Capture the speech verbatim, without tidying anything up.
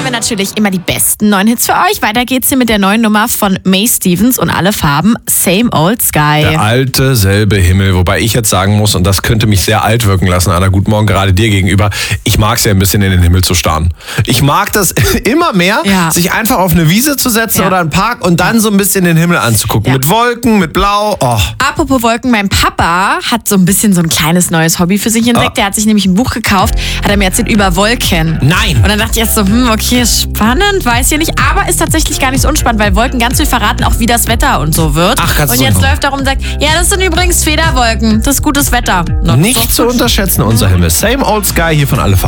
wir natürlich immer die besten neuen Hits für euch. Weiter geht's hier mit der neuen Nummer von May Stevens und alle Farben Same Old Sky. Der alte, selbe Himmel. Wobei ich jetzt sagen muss, und das könnte mich sehr alt wirken lassen, Anna, guten Morgen, gerade dir gegenüber. Ich mag es ja ein bisschen in den Himmel zu starren. Ich mag das immer mehr, ja. sich einfach auf eine Wiese zu setzen ja. oder einen Park und dann so ein bisschen den Himmel anzugucken. Ja. Mit Wolken, mit Blau. Oh. Apropos Wolken, mein Papa hat so ein bisschen so ein kleines neues Hobby für sich entdeckt. Oh. Der hat sich nämlich ein Buch gekauft, hat er mir erzählt über Wolken. Nein! Und dann dachte ich erst so, hm, okay, spannend, weiß ich nicht. Aber ist tatsächlich gar nicht so unspannend, weil Wolken ganz viel verraten, auch wie das Wetter und so wird. Ach, ganz Und jetzt läuft darum und sagt, ja, das sind übrigens Federwolken, das ist gutes Wetter. Not Nicht zu unterschätzen, unser Himmel. Same Old Sky hier von alle Farben.